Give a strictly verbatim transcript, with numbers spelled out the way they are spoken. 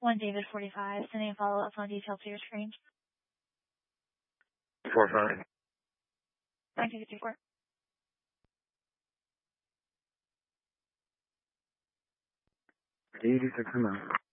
one David forty-five, sending a follow-up phone detail to your screen. four five. nine two two four. eighty-six a month.